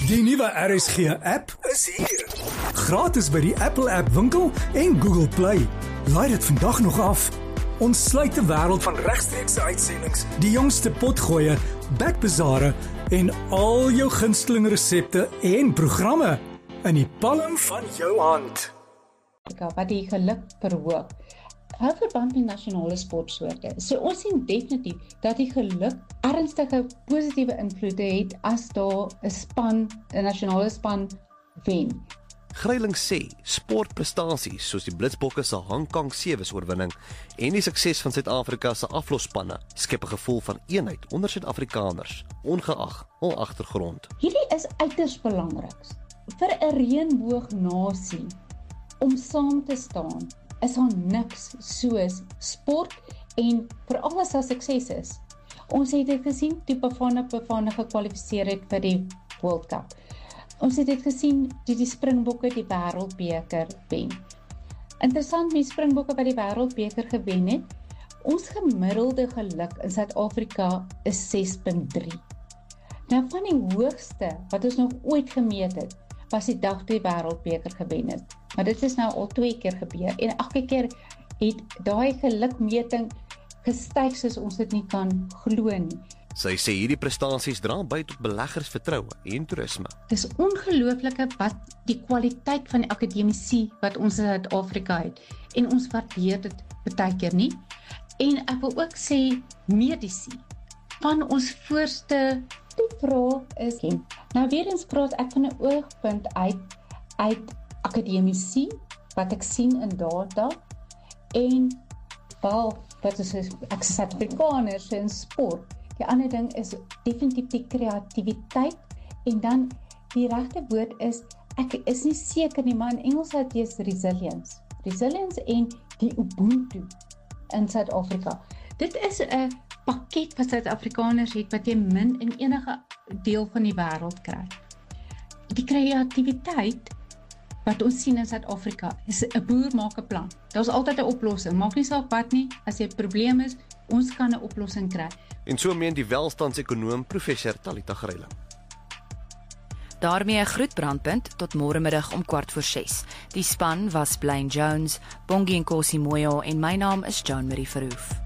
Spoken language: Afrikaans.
Die nuwe RSG app is hier. Gratis by die Apple App Winkel en Google Play. Laai dit vandag nog af. Ons sluit die wêreld van regstreekse uitsendings, die jongste potgoeie, backbazare en al jou gunsteling resepte en programme in die palm van jou hand. Wat die geluk verhoog. Hou verband met nasionale sportsoorte. So ons sien definitief dat die geluk ernstige positiewe invloede het as daar 'n nasionale span wen. Greiling sê, sportprestasies soos die Blitsbokke se Hong Kong 7's oorwinning en die sukses van Suid-Afrika se aflosspanne skep 'n gevoel van eenheid onder Suid-Afrikaners, ongeag hul agtergrond. Hierdie is uiters belangrik vir 'n reënboognasie om saam te staan. Is daar niks soos sport en veral as daar sukses is. Ons het dit gesien toe Bafana gekwalifiseer het vir die World Cup. Ons het dit gesien toe die Springbokke die Wêreldbeker wen. Interessant, die Springbokke by die Wêreldbeker gewen het. Ons gemiddelde geluk in Suid-Afrika is 6.3. Nou van die hoogste wat ons nog ooit gemeet het, was die dag toe die Wêreldbeker gewen het. Maar dit is nou al 2 keer gebeur en elke keer het daai gelukmeting gestyg soos ons dit nie kan glo nie. Sy sê hierdie prestasies dra by tot beleggersvertroue en toerisme. Dis ongelooflike wat die kwaliteit van die akademici wat ons in Suid-Afrika het en ons waardeer dit baie keer nie. En ek wil ook sê medici van ons voorste vraag is nou weer eens praat ek van 'n oogpunt uit akademici wat ek sien in data en wat is ek is Suid-Afrikaners in sport. Die ander ding is definitief die kreatiwiteit en dan die regte woord is ek is nie seker nie, maar in Engels het jy resilience. Resilience en die Ubuntu in Suid-Afrika. Dit is 'n pakket wat Suid-Afrikaners het wat jy min in enige deel van die wêreld kry. Die kreatiwiteit wat ons sien in Suid-Afrika is 'n boer maak 'n plan. Daar's altyd 'n oplossing. Maak nie saak wat nie, as jy 'n probleem is, ons kan 'n oplossing kry. En so meen die welstandsekonoom professor Talita Greiling. Daarmee 'n groet brandpunt tot môremiddag om 6:15. Die span was Blaine Jones, Bongi Nkosi Moyo en my naam is Joan Marie Verhoef.